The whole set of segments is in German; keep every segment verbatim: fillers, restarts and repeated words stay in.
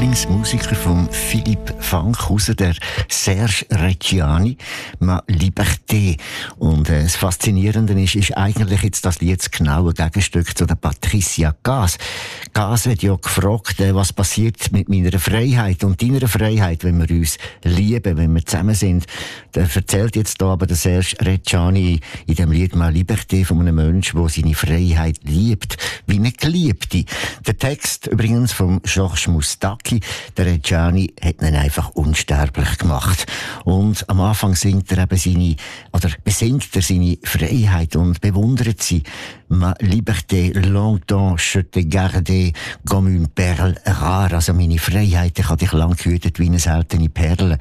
Lieblingsmusiker von Philippe Fankhauser, der Serge Reggiani, «Ma Liberté». Und äh, das Faszinierende ist, ist eigentlich jetzt das Lied das genaue Gegenstück zu der Patricia Kaas. Kaas hat ja gefragt, äh, was passiert mit meiner Freiheit und deiner Freiheit, wenn wir uns lieben, wenn wir zusammen sind. Der erzählt jetzt da aber der Serge Reggiani in dem Lied «Ma Liberté» von einem Menschen, der seine Freiheit liebt, wie eine Geliebte. Der Text übrigens von Georges Moustaki, der Reggiani, hat ihn einfach unsterblich gemacht. Und am Anfang singt er eben seine, oder besingt er seine Freiheit und bewundert sie. «Ma liberté, longtemps je te gardé comme une perle rare». Also meine Freiheit, ich habe dich lang gehütet wie eine seltene Perle.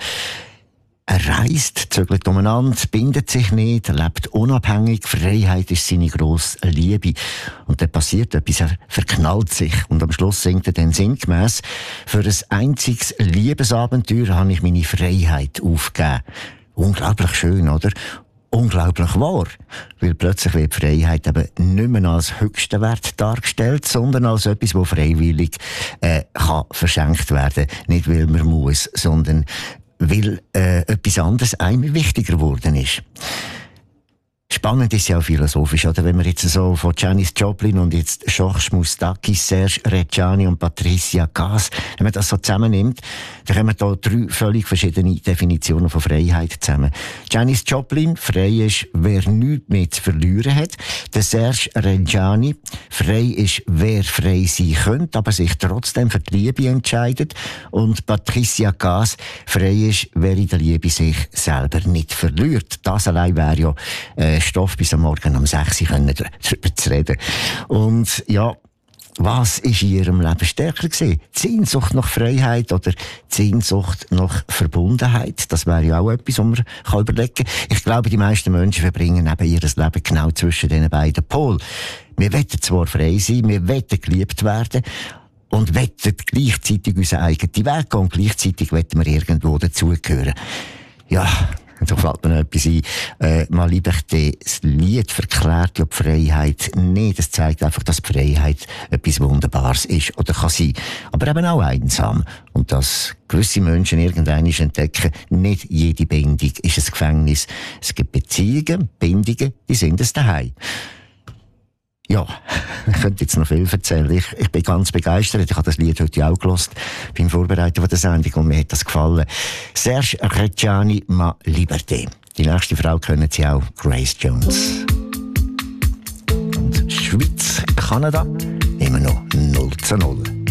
Er reist, zögert umeinander, bindet sich nicht, er lebt unabhängig. Freiheit ist seine grosse Liebe. Und dann passiert etwas, er verknallt sich. Und am Schluss singt er dann sinngemäss: «Für ein einziges Liebesabenteuer habe ich meine Freiheit aufgegeben». Unglaublich schön, oder? Unglaublich wahr. Weil plötzlich wird die Freiheit eben nicht mehr als höchsten Wert dargestellt, sondern als etwas, das freiwillig äh, kann verschenkt werden. Nicht weil man muss, sondern weil äh, etwas anderes einem wichtiger geworden ist. Spannend ist ja auch philosophisch, oder? Wenn man jetzt so von Janis Joplin und jetzt Georges Moustaki, Serge Reggiani und Patricia Kaas, wenn man das so zusammennimmt, dann kommen da drei völlig verschiedene Definitionen von Freiheit zusammen. Janis Joplin: frei ist, wer nichts mehr zu verlieren hat. Der Serge Reggiani: frei ist, wer frei sein könnte, aber sich trotzdem für die Liebe entscheidet. Und Patricia Kaas: frei ist, wer in der Liebe sich selber nicht verliert. Das allein wäre ja äh, Stoff bis am Morgen um sechs Uhr darüber zu reden. Und ja, was ist in ihrem Leben stärker gewesen? Die Sehnsucht nach Freiheit oder die Sehnsucht nach Verbundenheit? Das wäre ja auch etwas, was man kann überlegen kann. Ich glaube, die meisten Menschen verbringen eben ihr Leben genau zwischen diesen beiden Polen. Wir wollen zwar frei sein, wir wollen geliebt werden und wollen gleichzeitig unseren eigenen Weg gehen und gleichzeitig wollen wir irgendwo dazugehören. Ja, da fällt mir noch etwas ein. Äh, «Ma Liberté», das Lied verklärt ja die Freiheit nicht. Es zeigt einfach, dass die Freiheit etwas Wunderbares ist oder kann sein. Aber eben auch einsam. Und dass gewisse Menschen irgendwann entdecken, nicht jede Bindung ist ein Gefängnis. Es gibt Beziehungen, Bindungen, die sind es daheim. Ja, ich könnte jetzt noch viel erzählen. Ich, ich bin ganz begeistert. Ich habe das Lied heute auch gehört beim Vorbereiten von der Sendung und mir hat das gefallen. Serge Reggiani, «Ma Liberté». Die nächste Frau kennen Sie auch, Grace Jones. Und Schweiz, Kanada, immer noch null zu null.